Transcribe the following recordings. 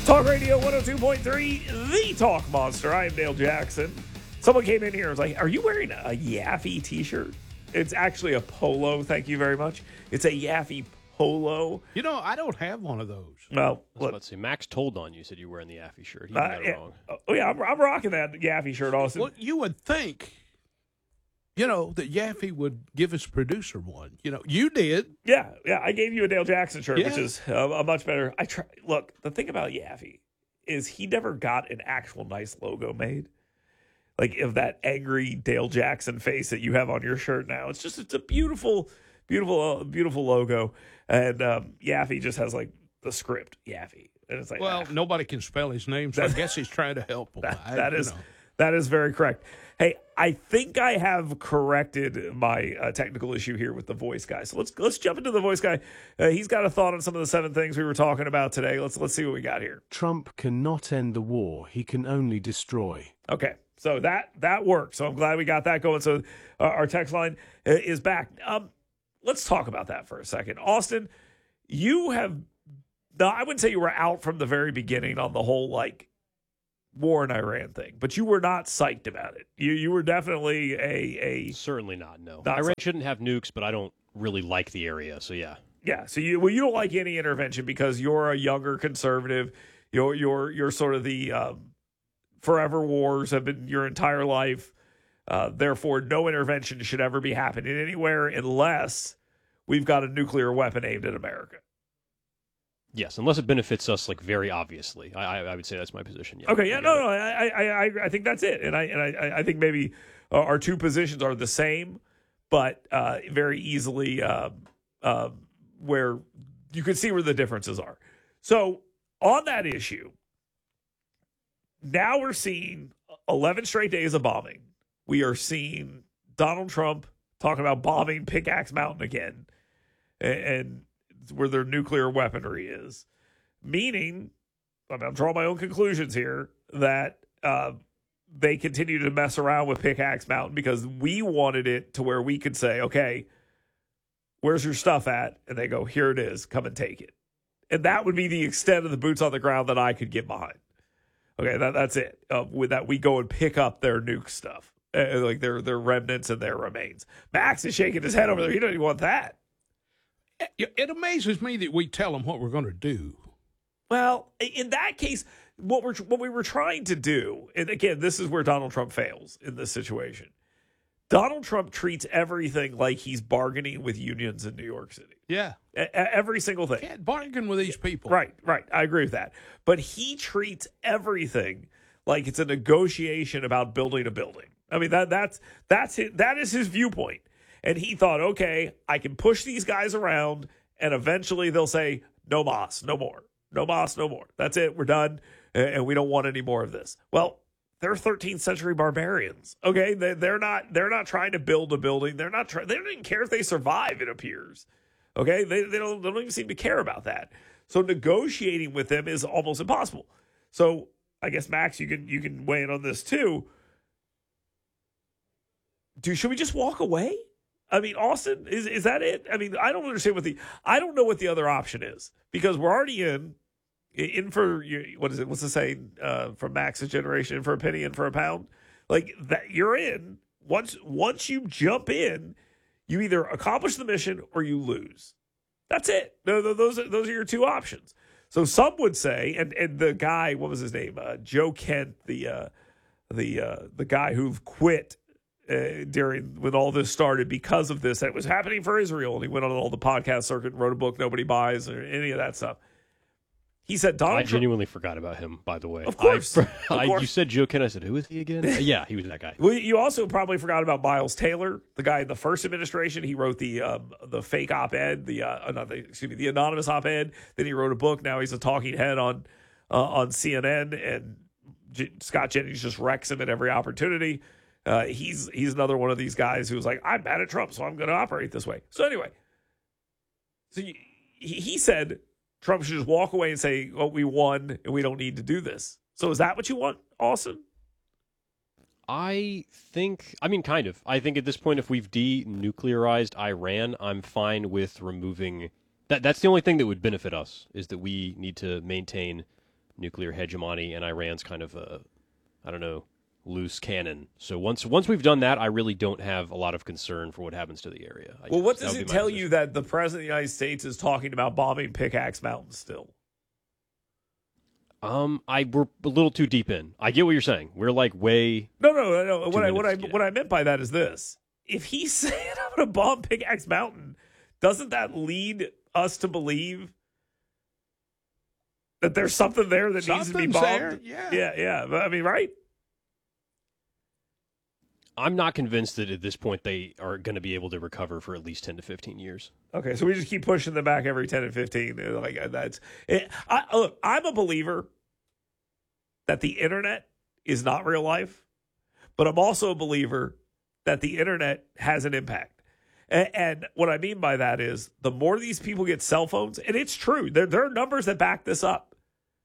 Talk Radio 102.3, the Talk Monster. I am Dale Jackson. Someone came in here and was like, are you wearing a Yaffe t-shirt? It's actually a polo, thank you very much. It's a Yaffe polo. You know, I don't have one of those. Well, let's see. Max told on you, said you were wearing the Yaffe shirt. He got it wrong. Oh, yeah, I'm rocking that Yaffe shirt, Austin. Well, you would think, you know, that Yaffe would give his producer one. You know, you did. Yeah, I gave you a Dale Jackson shirt, which is a much better. Look, the thing about Yaffe is he never got an actual nice logo made. Like, of that angry Dale Jackson face that you have on your shirt now. It's a beautiful, beautiful, beautiful logo. And Yaffe just has, like, the script, Yaffe. And it's like, well, nobody can spell his name, so I guess he's trying to help him. That is very correct. Hey, I think I have corrected my technical issue here with the voice guy. So let's jump into the voice guy. He's got a thought on some of the 7 things we were talking about today. Let's see what we got here. Trump cannot end the war. He can only destroy. Okay, so that worked. So I'm glad we got that going. So our text line is back. Let's talk about that for a second. Austin, you have, I wouldn't say you were out from the very beginning on the whole, like, war in Iran thing, but you were not psyched about it. You were definitely a certainly not. No, not Iran shouldn't have nukes, but I don't really like the area. So yeah. So you don't like any intervention because you're a younger conservative. You're sort of the forever wars have been your entire life. Therefore, no intervention should ever be happening anywhere unless we've got a nuclear weapon aimed at America. Yes, unless it benefits us, like, very obviously. I would say that's my position. Yeah. Okay, yeah, no, I think that's it, and I think maybe our two positions are the same, but very easily where you can see where the differences are. So on that issue, now we're seeing 11 straight days of bombing. We are seeing Donald Trump talking about bombing Pickaxe Mountain again, and where their nuclear weaponry is. Meaning, I'm drawing my own conclusions here, that they continue to mess around with Pickaxe Mountain because we wanted it to where we could say, okay, where's your stuff at? And they go, here it is, come and take it. And that would be the extent of the boots on the ground that I could get behind. Okay, that's it. With that, we go and pick up their nuke stuff, like their remnants and their remains. Max is shaking his head over there. He doesn't even want that. It amazes me that we tell them what we're going to do. Well, in that case, what we were trying to do, and again, this is where Donald Trump fails in this situation. Donald Trump treats everything like he's bargaining with unions in New York City. Yeah. Every single thing. Can't bargain with these people. Right. I agree with that. But he treats everything like it's a negotiation about building a building. I mean, that is his viewpoint. And he thought, okay, I can push these guys around, and eventually they'll say, no mas, no more. No mas, no more. That's it. We're done, and we don't want any more of this. Well, they're 13th century barbarians. Okay, they're not trying to build a building. They don't even care if they survive. It appears. Okay, they don't even seem to care about that. So negotiating with them is almost impossible. So I guess Max, you can weigh in on this too. Should we just walk away? I mean, Austin, is that it? I mean, I don't understand I don't know what the other option is because we're already in for, what is it? What's the saying from Max's generation? In for a penny, in for a pound. Like that, you're in. Once you jump in, you either accomplish the mission or you lose. That's it. Those are your two options. So some would say, and the guy, what was his name? Joe Kent, the guy who quit when all this started because of this. It was happening for Israel, and he went on all the podcast circuit and wrote a book nobody buys or any of that stuff. He said Donald Trump. I genuinely forgot about him, by the way. Of course. You said Joe Kent. I said, who is he again? Yeah, he was that guy. Well, you also probably forgot about Miles Taylor, the guy in the first administration. He wrote the fake op-ed, the anonymous op-ed. Then he wrote a book. Now he's a talking head on CNN, and Scott Jennings just wrecks him at every opportunity. He's another one of these guys who's like, I'm mad at Trump, so I'm going to operate this way. So anyway, he said Trump should just walk away and say, "Oh, we won, and we don't need to do this." So is that what you want, Austin? I mean, kind of. I think at this point, if we've denuclearized Iran, I'm fine with removing that. That's the only thing that would benefit us, is that we need to maintain nuclear hegemony and Iran's kind of a, I don't know, loose cannon. So once we've done that, I really don't have a lot of concern for what happens to the area. Well, what does it tell you that the president of the United States is talking about bombing Pickaxe Mountain still? We're a little too deep in. I get what you're saying. We're like way. No. What I meant by that is this: if he's saying I'm going to bomb Pickaxe Mountain, doesn't that lead us to believe that there's something there that needs to be bombed? There. Yeah. I mean, right? I'm not convinced that at this point they are going to be able to recover for at least 10 to 15 years. Okay, so we just keep pushing them back every 10 and 15. Like that's it. Look, I'm a believer that the internet is not real life, but I'm also a believer that the internet has an impact. And what I mean by that is the more these people get cell phones, and it's true, there are numbers that back this up.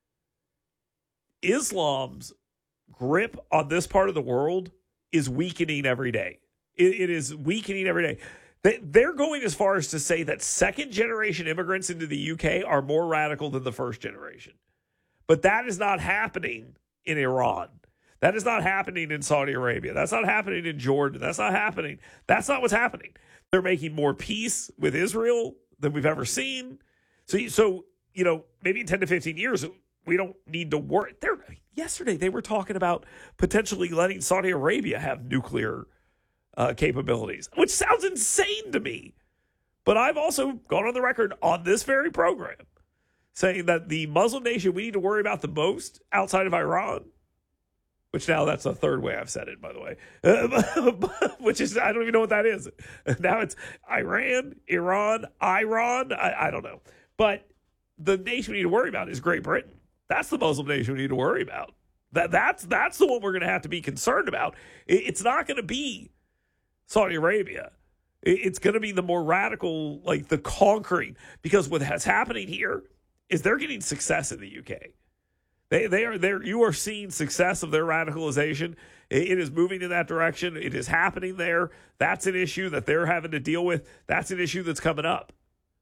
Islam's grip on this part of the world is weakening every day. It is weakening every day. They're going as far as to say that second-generation immigrants into the UK are more radical than the first generation. But that is not happening in Iran. That is not happening in Saudi Arabia. That's not happening in Jordan. That's not happening. That's not what's happening. They're making more peace with Israel than we've ever seen. So maybe in 10 to 15 years, we don't need to worry. Yesterday, they were talking about potentially letting Saudi Arabia have nuclear capabilities, which sounds insane to me. But I've also gone on the record on this very program saying that the Muslim nation we need to worry about the most outside of Iran, which now that's the third way I've said it, by the way, which is, I don't even know what that is. Now it's Iran, I don't know. But the nation we need to worry about is Great Britain. That's the Muslim nation we need to worry about. That's the one we're going to have to be concerned about. It's not going to be Saudi Arabia. It's going to be the more radical, like the conquering, because what's happening here is they're getting success in the UK. They are there. You are seeing success of their radicalization. It is moving in that direction. It is happening there. That's an issue that they're having to deal with. That's an issue that's coming up.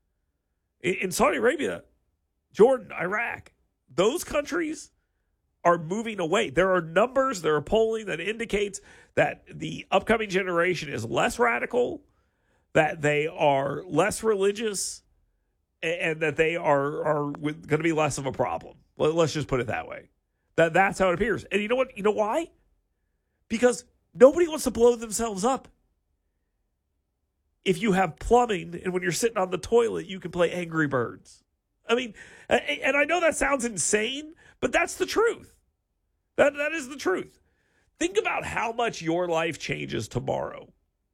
In Saudi Arabia, Jordan, Iraq, those countries are moving away. There are numbers, there are polling that indicates that the upcoming generation is less radical, that they are less religious, and that they are going to be less of a problem. Let's just put it that way. That's how it appears. And you know what? You know why? Because nobody wants to blow themselves up. If you have plumbing and when you're sitting on the toilet, you can play Angry Birds. I mean, and I know that sounds insane, but that's the truth. That is the truth. Think about how much your life changes tomorrow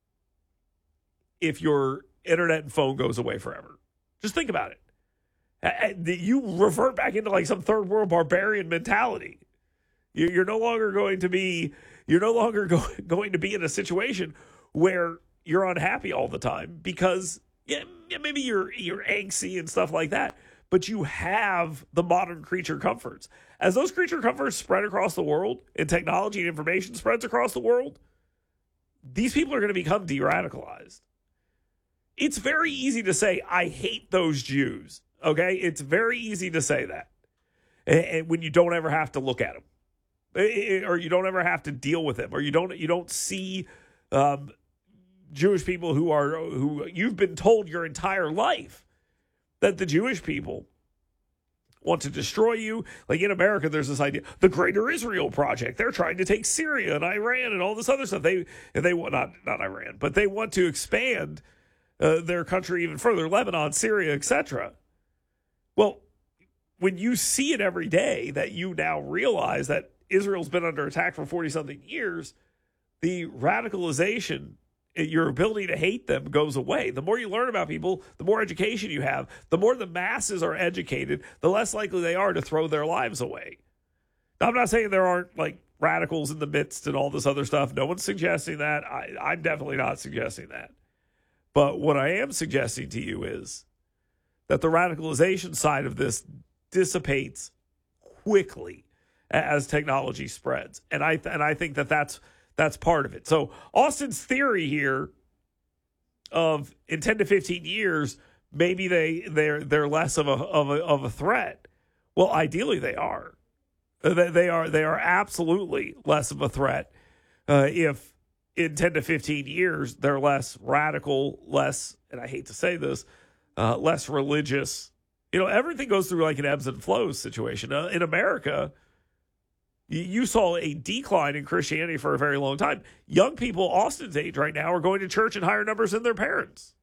if your internet and phone goes away forever. Just think about it. You revert back into like some third world barbarian mentality. You're no longer going to be going to be in a situation where you're unhappy all the time because maybe you're angsty and stuff like that. But you have the modern creature comforts. As those creature comforts spread across the world and technology and information spreads across the world, these people are going to become de-radicalized. It's very easy to say, I hate those Jews. Okay? It's very easy to say that. And when you don't ever have to look at them. Or you don't ever have to deal with them. Or you don't see Jewish people who you've been told your entire life that the Jewish people want to destroy you. Like in America, there's this idea, the Greater Israel Project. They're trying to take Syria and Iran and all this other stuff. They want not Iran, but they want to expand their country even further, Lebanon, Syria, etc. Well, when you see it every day, that you now realize that Israel's been under attack for 40-something years, the radicalization, your ability to hate them goes away. The more you learn about people, the more education you have, the more the masses are educated, the less likely they are to throw their lives away. Now, I'm not saying there aren't like radicals in the midst and all this other stuff. No one's suggesting that. I'm definitely not suggesting that. But what I am suggesting to you is that the radicalization side of this dissipates quickly as technology spreads. And I think that's part of it. So Austin's theory here of in 10 to 15 years, maybe they're less of a threat. Well, ideally they are. They are absolutely less of a threat if in 10 to 15 years they're less radical, less, and I hate to say this, less religious. Everything goes through like an ebbs and flows situation. In America, you saw a decline in Christianity for a very long time. Young people Austin's age right now are going to church in higher numbers than their parents.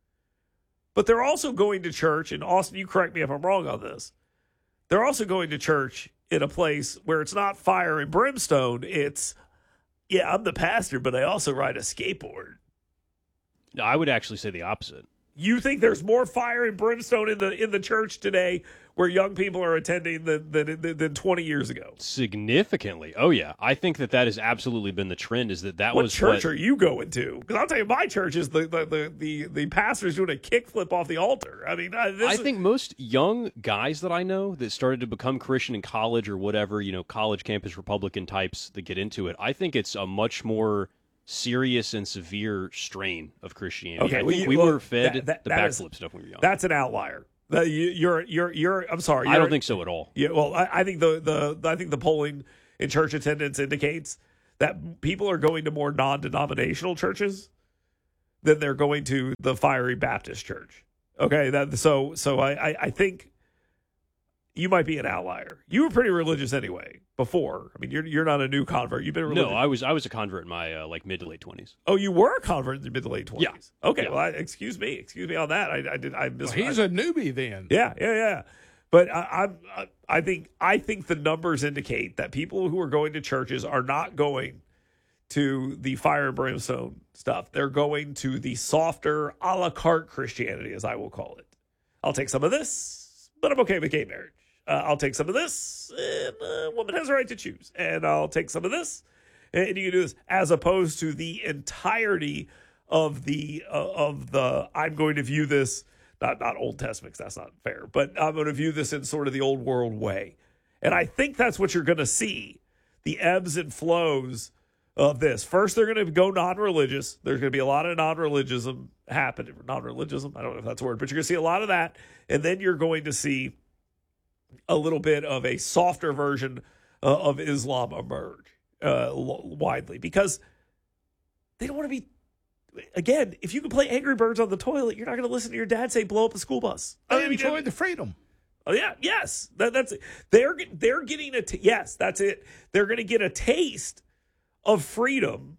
But they're also going to church, and Austin, you correct me if I'm wrong on this, they're also going to church in a place where it's not fire and brimstone. It's, yeah, I'm the pastor, but I also ride a skateboard. No, I would actually say the opposite. You think there's more fire and brimstone in the church today where young people are attending than 20 years ago? Significantly. Oh, yeah. I think that has absolutely been the trend, is that what was church are you going to? Because I'll tell you, my church is the pastor's doing a kickflip off the altar. I mean, I think most young guys that I know that started to become Christian in college or whatever, college campus Republican types that get into it, I think it's a much more serious and severe strain of Christianity. Okay, I think we were fed the backflip stuff when we were young. That's an outlier. You're. I'm sorry. I don't think so at all. Yeah. Well, I think the polling in church attendance indicates that people are going to more non-denominational churches than they're going to the fiery Baptist church. Okay. So I think you might be an outlier. You were pretty religious anyway before. I mean, you're not a new convert. You've been religious. No, I was a convert in my mid to late 20s. Oh, you were a convert in the mid to late 20s. Yeah. Okay. Yeah. Well, excuse me on that. I missed. He's a newbie then. Yeah. But I think the numbers indicate that people who are going to churches are not going to the fire and brimstone stuff. They're going to the softer a la carte Christianity, as I will call it. I'll take some of this, but I'm okay with gay marriage. I'll take some of this, and a woman has a right to choose. And I'll take some of this, and you can do this, as opposed to the entirety of the I'm going to view this, not Old Testament, 'cause that's not fair, but I'm going to view this in sort of the old world way. And I think that's what you're going to see, the ebbs and flows of this. First, they're going to go non-religious. There's going to be a lot of non-religionism happening. Non-religionism, I don't know if that's a word, but you're going to see a lot of that. And then you're going to see a little bit of a softer version of Islam emerge widely, because they don't want to be, again, if you can play Angry Birds on the toilet, you're not going to listen to your dad say blow up the school bus. I enjoy the freedom. Oh yeah, yes, that's it. They're getting yes, that's it. They're going to get a taste of freedom,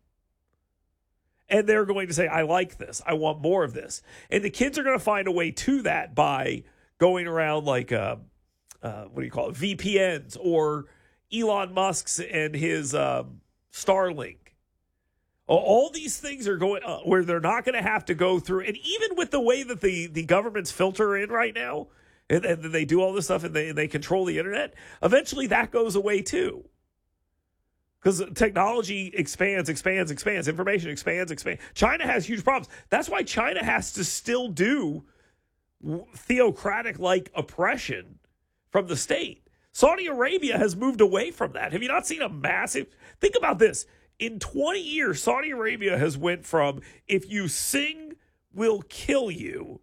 and they're going to say, I like this, I want more of this. And the kids are going to find a way to that by going around like what do you call it, VPNs, or Elon Musk's and his Starlink. All these things are going where they're not going to have to go through. And even with the way that the governments filter in right now, and they do all this stuff, and they control the internet, eventually that goes away too. Because technology expands, information expands. China has huge problems. That's why China has to still do theocratic-like oppression from the state. Saudi Arabia has moved away from that. Have you not seen a massive... Think about this. In 20 years, Saudi Arabia has went from, if you sing, we'll kill you,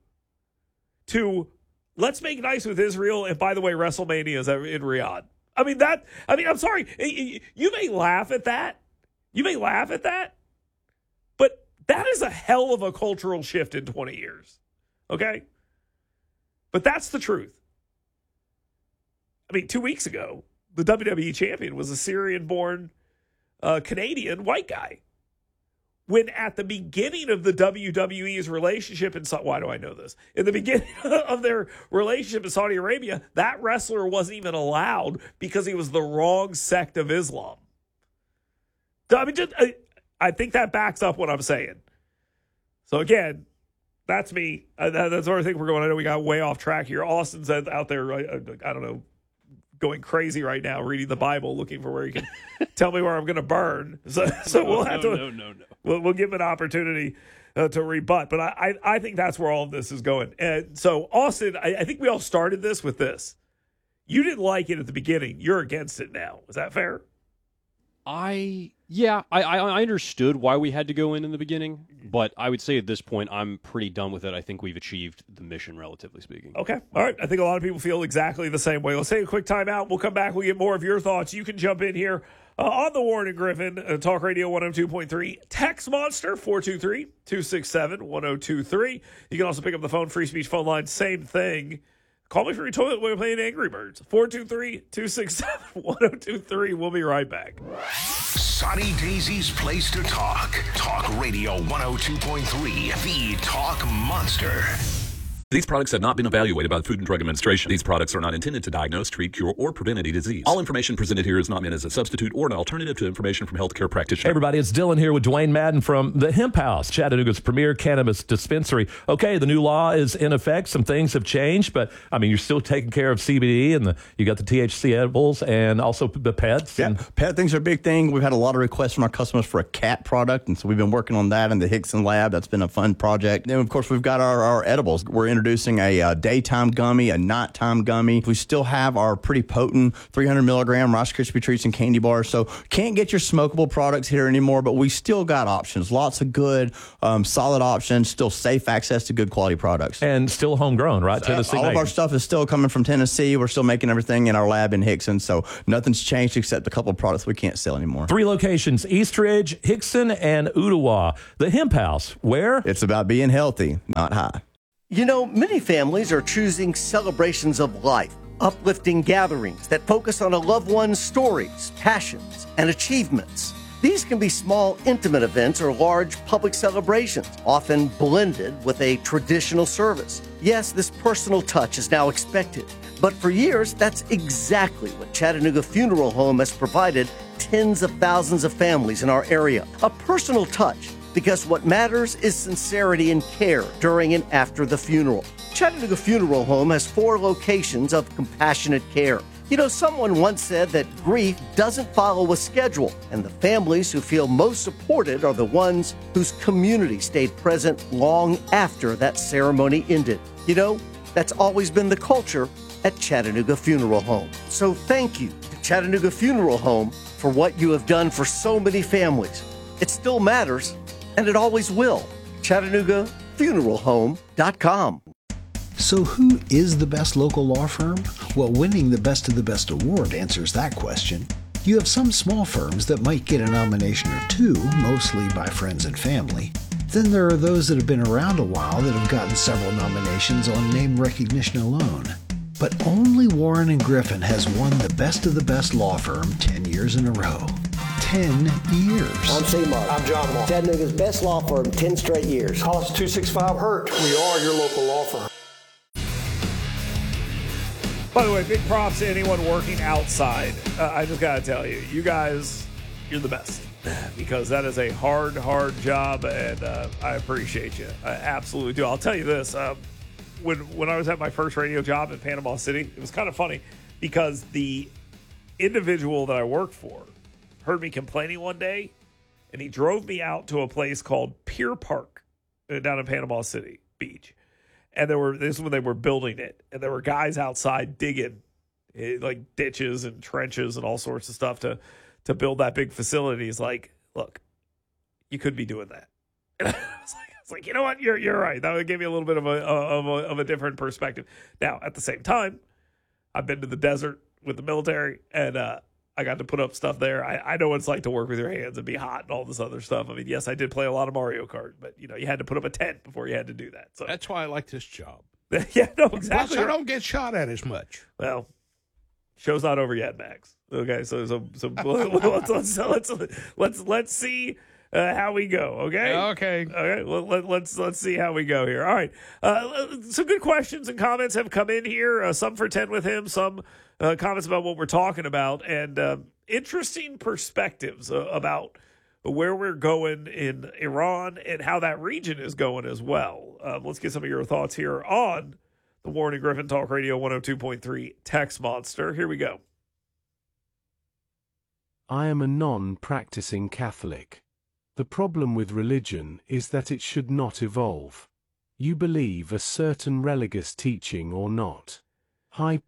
to let's make nice with Israel, and by the way, WrestleMania is in Riyadh. I'm sorry. You may laugh at that. But that is a hell of a cultural shift in 20 years. Okay? But that's the truth. 2 weeks ago, the WWE champion was a Syrian-born Canadian white guy. When at the beginning of the WWE's relationship why do I know this? In the beginning of their relationship in Saudi Arabia, that wrestler wasn't even allowed because he was the wrong sect of Islam. I think that backs up what I'm saying. So again, that's me. That's where I think we're going. I know we got way off track here. Austin's out there, I don't know, going crazy right now, reading the Bible, looking for where he can tell me where I'm going to burn. So we'll have to. No. We'll give him an opportunity to rebut. But I think that's where all of this is going. And so, Austin, I think we all started this with this. You didn't like it at the beginning. You're against it now. Is that fair? I Yeah, I understood why we had to go in the beginning, but I would say at this point I'm pretty done with it. I think we've achieved the mission, relatively speaking. Okay. All right. I think a lot of people feel exactly the same way. Let's take a quick timeout. We'll come back. We'll get more of your thoughts. You can jump in here on the Warren and Griffin Talk Radio 102.3. Text Monster 423-267-1023. You can also pick up the phone, free speech phone line. Same thing. Call me for your toilet when we're playing Angry Birds. 423-267-1023. We'll be right back. Sonny Daisy's place to talk. Talk Radio 102.3, the Talk Monster. These products have not been evaluated by the Food and Drug Administration. These products are not intended to diagnose, treat, cure, or prevent any disease. All information presented here is not meant as a substitute or an alternative to information from healthcare practitioners. Hey everybody, it's Dylan here with Dwayne Madden from the Hemp House, Chattanooga's premier cannabis dispensary. Okay, the new law is in effect. Some things have changed, but I mean, you're still taking care of CBD and you got the THC edibles and also the pets. Yeah, pet things are a big thing. We've had a lot of requests from our customers for a cat product, and so we've been working on that in the Hickson lab. That's been a fun project. Then, of course, we've got our edibles. We're introducing a daytime gummy, a nighttime gummy. We still have our pretty potent 300 milligram Rice Krispie treats and candy bars. So can't get your smokable products here anymore, but we still got options. Lots of good, solid options, still safe access to good quality products. And still homegrown, right? Tennessee all made. of our stuff is still coming from Tennessee. We're still making everything in our lab in Hickson, so nothing's changed except a couple of products we can't sell anymore. 3 locations, Eastridge, Hickson, and Ooltewah. The Hemp House, where? It's about being healthy, not high. You know, many families are choosing celebrations of life, uplifting gatherings that focus on a loved one's stories, passions, and achievements. These can be small, intimate events or large public celebrations, often blended with a traditional service. Yes, this personal touch is now expected, but for years, that's exactly what Chattanooga Funeral Home has provided tens of thousands of families in our area. A personal touch, because what matters is sincerity and care during and after the funeral. Chattanooga Funeral Home has 4 locations of compassionate care. You know, someone once said that grief doesn't follow a schedule, and the families who feel most supported are the ones whose community stayed present long after that ceremony ended. You know, that's always been the culture at Chattanooga Funeral Home. So thank you to Chattanooga Funeral Home for what you have done for so many families. It still matters, and it always will. ChattanoogaFuneralHome.com. So who is the best local law firm? Well, winning the Best of the Best award answers that question. You have some small firms that might get a nomination or two, mostly by friends and family. Then there are those that have been around a while that have gotten several nominations on name recognition alone. But only Warren and Griffin has won the Best of the Best law firm 10 years in a row. 10 years. I'm C-Mark. I'm John Mark. Chattanooga's best law firm, 10 straight years. Call us 265-HURT. We are your local law firm. By the way, big props to anyone working outside. I just got to tell you, you guys, you're the best. Because that is a hard, hard job, and I appreciate you. I absolutely do. I'll tell you this. When I was at my first radio job in Panama City, it was kind of funny because the individual that I worked for heard me complaining one day, and he drove me out to a place called Pier Park down in Panama City Beach. And this is when they were building it, and there were guys outside digging like ditches and trenches and all sorts of stuff to build that big facility. He's like, look, you could be doing that. And I was like, you know what? You're right. That would give me a little bit of a different perspective. Now, at the same time, I've been to the desert with the military, and I got to put up stuff there. I know what it's like to work with your hands and be hot and all this other stuff. I mean, yes, I did play a lot of Mario Kart, but you had to put up a tent before you had to do that. So that's why I like this job. Yeah, no, exactly. Plus, I don't get shot at as much. Well, show's not over yet, Max. Okay, so let's see how we go. Okay. Okay. Well, let's see how we go here. All right. Some good questions and comments have come in here. Some for 10 with him. Some comments about what we're talking about, and interesting perspectives about where we're going in Iran and how that region is going as well. Let's get some of your thoughts here on the Warren and Griffin Talk Radio 102.3 Text Monster. Here we go. I am a non-practicing Catholic. The problem with religion is that it should not evolve. You believe a certain religious teaching or not.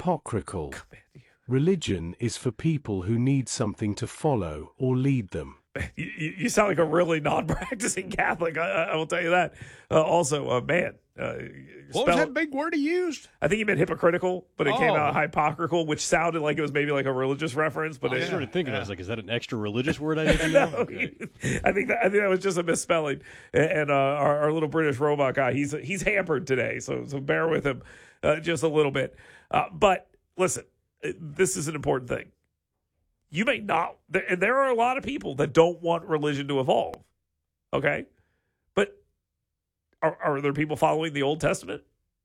Hypocritical. Religion is for people who need something to follow or lead them. You sound like a really non-practicing Catholic. I will tell you that. Also, man. What was that big word he used? I think he meant hypocritical, but it came out hypocritical, which sounded like it was maybe like a religious reference. But I started thinking, I was like, is that an extra religious word I didn't know? No, I think that was just a misspelling. And our little British robot guy, he's hampered today, so bear with him just a little bit. But listen, this is an important thing. You may not, and there are a lot of people that don't want religion to evolve. Okay, but are there people following the Old Testament?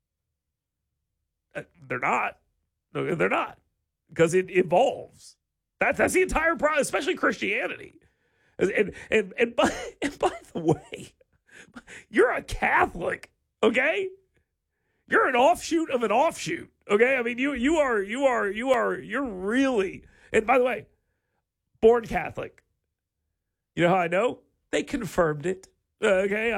They're not. No, they're not, because it evolves. That's the entire problem, especially Christianity. And by the way, you're a Catholic, okay? You're an offshoot of an offshoot, okay? I mean, you're really. And by the way, born Catholic. You know how I know? They confirmed it. Okay,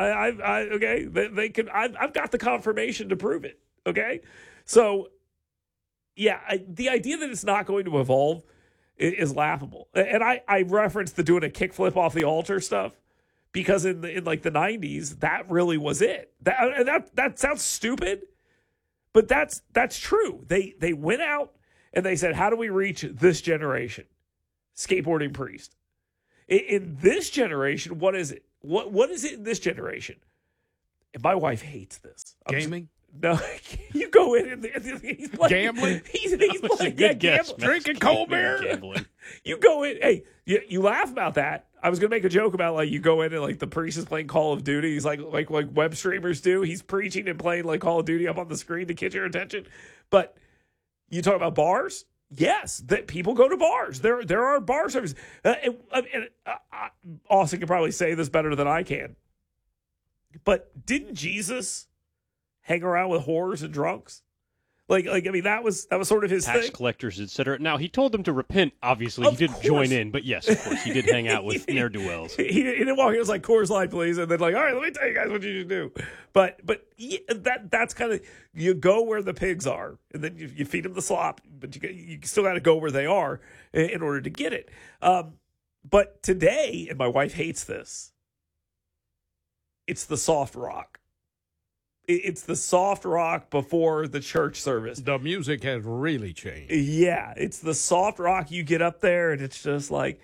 I've got the confirmation to prove it. Okay, so yeah, the idea that it's not going to evolve is laughable. And I referenced the doing a kickflip off the altar stuff because in like the 90s, that really was it. That sounds stupid, but that's true. They went out and they said, how do we reach this generation? Skateboarding priest. In this generation, what is it? What is it in this generation? And my wife hates this. Gaming? No, you go in and he's playing. Gambling? He's playing. Yeah, gambling. Drinking cold beer? Gambling. You go in. Hey, you laugh about that. I was going to make a joke about, like, you go in and, like, the priest is playing Call of Duty. He's like web streamers do. He's preaching and playing, like, Call of Duty up on the screen to get your attention. But you talk about bars? Yes, that people go to bars. There are bar services. Austin can probably say this better than I can. But didn't Jesus hang around with whores and drunks? Like I mean, that was sort of his tax thing. collectors, etc. Now, he told them to repent. Obviously, he didn't join in, but yes, of course, he did hang out with ne'er-do-wells. He didn't walk in. It was like, Coors Light, please, and then like, all right, let me tell you guys what you should do. But yeah, that's kind of, you go where the pigs are, and then you feed them the slop, but you still got to go where they are in order to get it. But today, and my wife hates this, it's the soft rock. It's the soft rock before the church service. The music has really changed. Yeah, it's the soft rock. You get up there, and it's just like,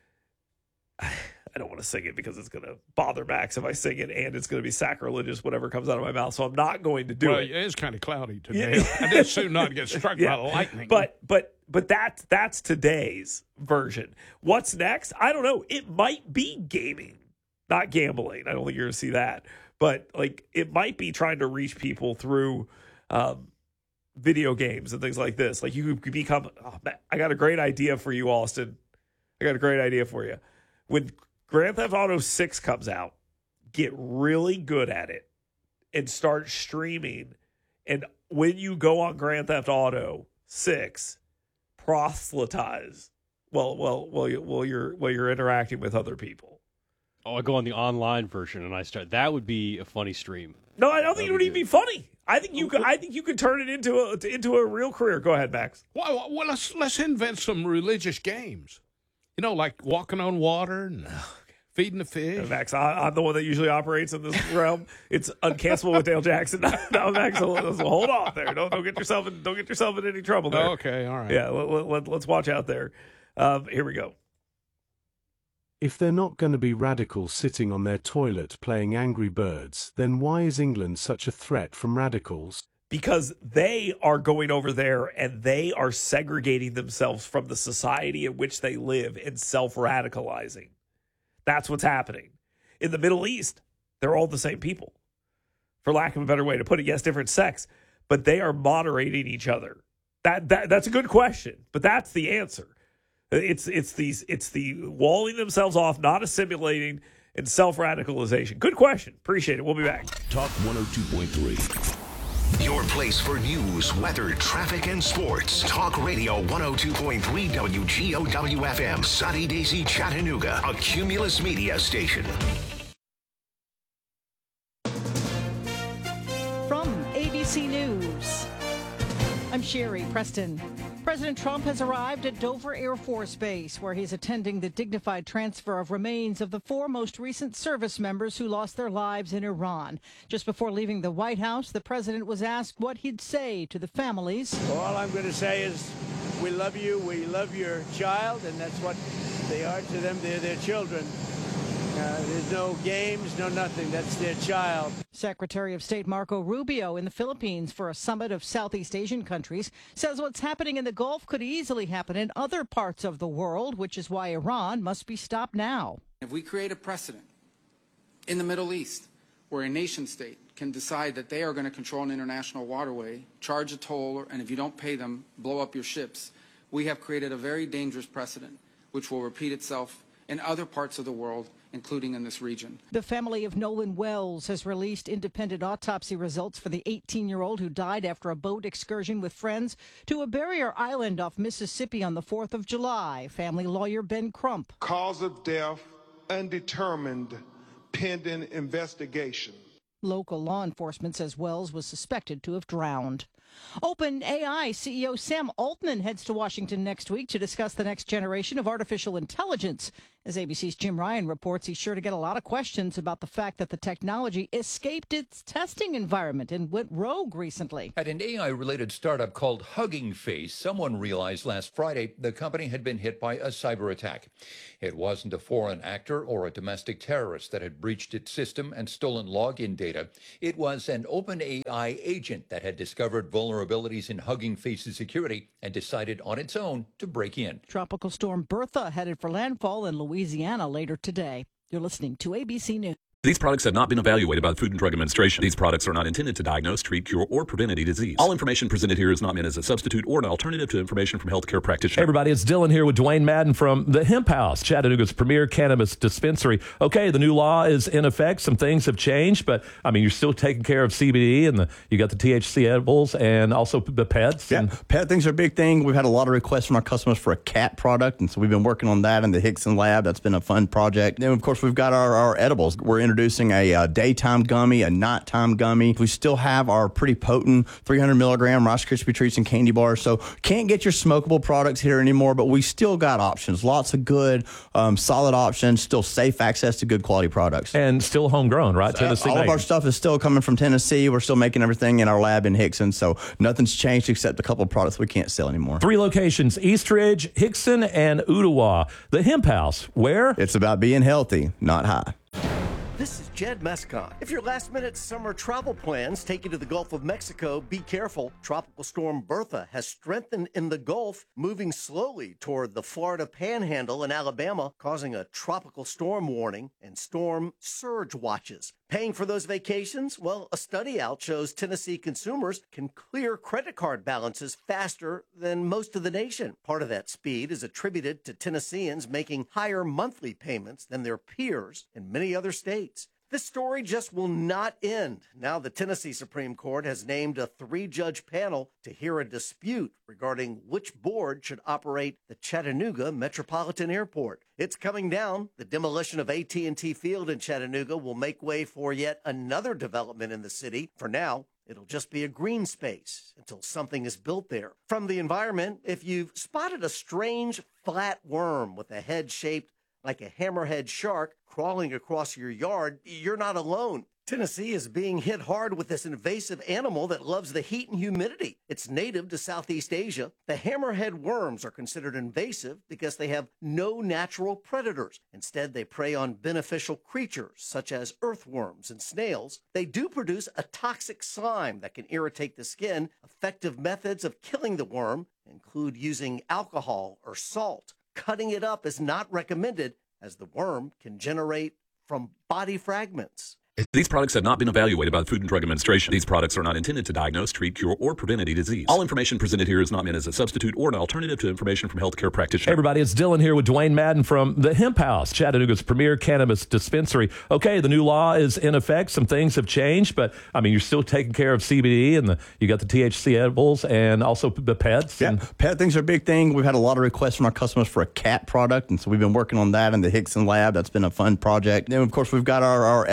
I don't want to sing it because it's going to bother Max if I sing it, and it's going to be sacrilegious, whatever comes out of my mouth. So I'm not going to do it. It is kind of cloudy today. I did soon not get struck by lightning. But that's today's version. What's next? I don't know. It might be gaming, not gambling. I don't think you're going to see that. But like, it might be trying to reach people through video games and things like this. Like, you could become. Oh, man, I got a great idea for you, Austin. I got a great idea for you. When Grand Theft Auto 6 comes out, get really good at it and start streaming. And when you go on Grand Theft Auto 6, proselytize while you're interacting with other people. Oh, I go on the online version and I start. That would be a funny stream. No, I don't think it would even be funny. I think you could turn it into a real career. Go ahead, Max. Well, let's invent some religious games. You know, like walking on water and feeding the fish. And Max, I'm the one that usually operates in this realm. It's uncancelable with Dale Jackson. No, Max, so hold on there. Don't get yourself in any trouble there. Okay, all right. Yeah, let's watch out there. Here we go. If they're not going to be radicals sitting on their toilet playing Angry Birds, then why is England such a threat from radicals? Because they are going over there and they are segregating themselves from the society in which they live and self-radicalizing. That's what's happening. In the Middle East, they're all the same people. For lack of a better way to put it, yes, different sex, but they are moderating each other. That's a good question, but that's the answer. It's the walling themselves off, not assimilating, and self-radicalization. Good question. Appreciate it. We'll be back. Talk 102.3. Your place for news, weather, traffic, and sports. Talk Radio 102.3 WGOW-FM. Sunny Daisy, Chattanooga. A Cumulus Media station. From ABC News, I'm Sherry Preston. President Trump has arrived at Dover Air Force Base, where he's attending the dignified transfer of remains of the 4 most recent service members who lost their lives in Iran. Just before leaving the White House, the president was asked what he'd say to the families. Well, all I'm going to say is we love you, we love your child, and that's what they are to them. They're their children. There's no games, no nothing. That's their child. Secretary of State Marco Rubio in the Philippines for a summit of Southeast Asian countries says what's happening in the Gulf could easily happen in other parts of the world, which is why Iran must be stopped now. If we create a precedent in the Middle East where a nation state can decide that they are going to control an international waterway, charge a toll, and if you don't pay them, blow up your ships, we have created a very dangerous precedent which will repeat itself in other parts of the world, including in this region. The family of Nolan Wells has released independent autopsy results for the 18-year-old who died after a boat excursion with friends to a barrier island off Mississippi on the 4th of July. Family lawyer Ben Crump. Cause of death undetermined, pending investigation. Local law enforcement says Wells was suspected to have drowned. OpenAI CEO Sam Altman heads to Washington next week to discuss the next generation of artificial intelligence. As ABC's Jim Ryan reports, he's sure to get a lot of questions about the fact that the technology escaped its testing environment and went rogue recently. At an AI-related startup called Hugging Face, someone realized last Friday the company had been hit by a cyber attack. It wasn't a foreign actor or a domestic terrorist that had breached its system and stolen login data. It was an OpenAI agent that had discovered vulnerabilities in Hugging Face's security and decided on its own to break in. Tropical storm Bertha headed for landfall in Louisiana later today. You're listening to ABC News. These products have not been evaluated by the Food and Drug Administration. These products are not intended to diagnose, treat, cure, or prevent any disease. All information presented here is not meant as a substitute or an alternative to information from healthcare practitioners. Hey everybody, it's Dylan here with Dwayne Madden from the Hemp House, Chattanooga's premier cannabis dispensary. Okay, the new law is in effect. Some things have changed, but I mean, you're still taking care of CBD and you got the THC edibles and also the pets. Yeah, pet things are a big thing. We've had a lot of requests from our customers for a cat product, and so we've been working on that in the Hickson lab. That's been a fun project. Then, of course, we've got our edibles. We're introducing a daytime gummy, a nighttime gummy. We still have our pretty potent 300 milligram Rice Krispie treats and candy bars. So can't get your smokable products here anymore, but we still got options. Lots of good, solid options. Still safe access to good quality products. And still homegrown, right? Tennessee all made. of our stuff is still coming from Tennessee. We're still making everything in our lab in Hickson. So nothing's changed except a couple of products we can't sell anymore. 3 locations, Eastridge, Hickson, and Ottawa. The Hemp House, where? It's about being healthy, not high. This is Jed Mescon. If your last-minute summer travel plans take you to the Gulf of Mexico, be careful. Tropical storm Bertha has strengthened in the Gulf, moving slowly toward the Florida Panhandle and Alabama, causing a tropical storm warning and storm surge watches. Paying for those vacations? Well, a study out shows Tennessee consumers can clear credit card balances faster than most of the nation. Part of that speed is attributed to Tennesseans making higher monthly payments than their peers in many other states. This story just will not end. Now the Tennessee Supreme Court has named a 3-judge panel to hear a dispute regarding which board should operate the Chattanooga Metropolitan Airport. It's coming down. The demolition of AT&T Field in Chattanooga will make way for yet another development in the city. For now, it'll just be a green space until something is built there. From the environment, if you've spotted a strange flat worm with a head shaped like a hammerhead shark crawling across your yard, you're not alone. Tennessee is being hit hard with this invasive animal that loves the heat and humidity. It's native to Southeast Asia. The hammerhead worms are considered invasive because they have no natural predators. Instead, they prey on beneficial creatures such as earthworms and snails. They do produce a toxic slime that can irritate the skin. Effective methods of killing the worm include using alcohol or salt. Cutting it up is not recommended, as the worm can generate from body fragments. These products have not been evaluated by the Food and Drug Administration. These products are not intended to diagnose, treat, cure, or prevent any disease. All information presented here is not meant as a substitute or an alternative to information from healthcare practitioners. Hey everybody, it's Dylan here with Dwayne Madden from the Hemp House, Chattanooga's premier cannabis dispensary. Okay, the new law is in effect. Some things have changed, but I mean, you're still taking care of CBD and you got the THC edibles and also the pets. Yeah, pet things are a big thing. We've had a lot of requests from our customers for a cat product, and so we've been working on that in the Hickson lab. That's been a fun project. Then, of course, we've got our edibles. We're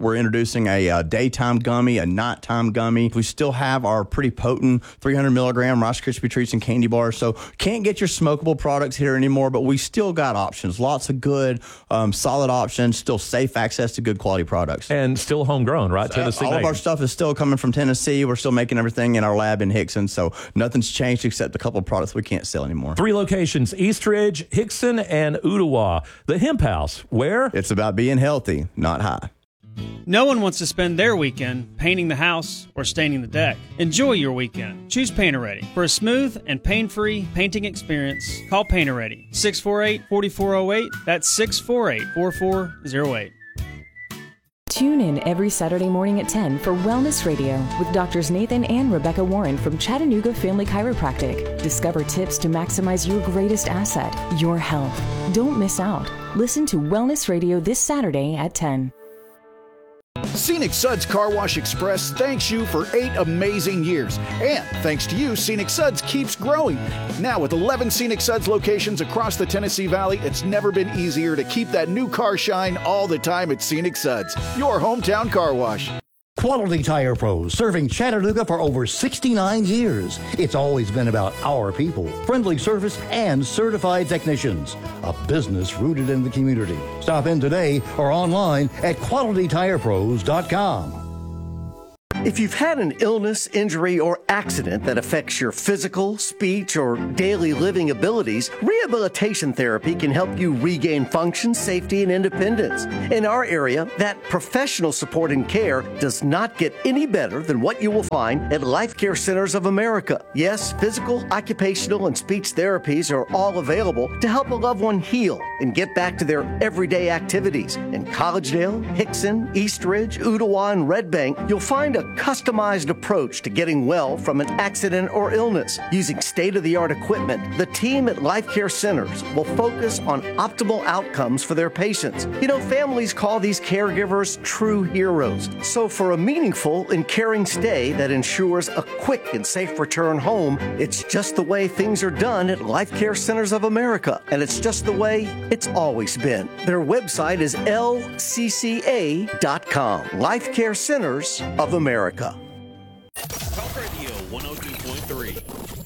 We're introducing a daytime gummy, a nighttime gummy. We still have our pretty potent 300 milligram Rice Krispie treats and candy bars. So can't get your smokable products here anymore, but we still got options. Lots of good, solid options, still safe access to good quality products. And still homegrown, right? Tennessee all of made. our stuff is still coming from Tennessee. We're still making everything in our lab in Hickson, so nothing's changed except a couple of products we can't sell anymore. 3 locations, Eastridge, Hickson, and Ottawa. The Hemp House, where? It's about being healthy, not high. No one wants to spend their weekend painting the house or staining the deck. Enjoy your weekend. Choose Painter Ready. For a smooth and pain-free painting experience, call Painter Ready. 648-4408. That's 648-4408. Tune in every Saturday morning at 10 for Wellness Radio with Doctors Nathan and Rebecca Warren from Chattanooga Family Chiropractic. Discover tips to maximize your greatest asset, your health. Don't miss out. Listen to Wellness Radio this Saturday at 10. Scenic Suds Car Wash Express thanks you for 8 amazing years. And thanks to you, Scenic Suds keeps growing. Now with 11 Scenic Suds locations across the Tennessee Valley, it's never been easier to keep that new car shine all the time at Scenic Suds, your hometown car wash. Quality Tire Pros, serving Chattanooga for over 69 years. It's always been about our people, friendly service, and certified technicians. A business rooted in the community. Stop in today or online at QualityTirePros.com. If you've had an illness, injury, or accident that affects your physical, speech, or daily living abilities, rehabilitation therapy can help you regain function, safety, and independence. In our area, that professional support and care does not get any better than what you will find at Life Care Centers of America. Yes, physical, occupational, and speech therapies are all available to help a loved one heal and get back to their everyday activities. In Collegedale, Hickson, Eastridge, Ottawa, and Red Bank, you'll find a customized approach to getting well from an accident or illness. Using state-of-the-art equipment, the team at Life Care Centers will focus on optimal outcomes for their patients. You know, families call these caregivers true heroes. So for a meaningful and caring stay that ensures a quick and safe return home, it's just the way things are done at Life Care Centers of America. And it's just the way it's always been. Their website is lcca.com. Life Care Centers of America. Talk Radio 102.3.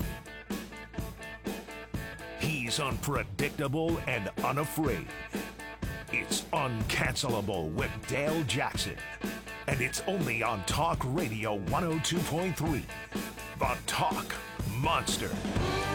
He's unpredictable and unafraid. It's Uncancelable with Dale Jackson. And it's only on Talk Radio 102.3. The Talk Monster.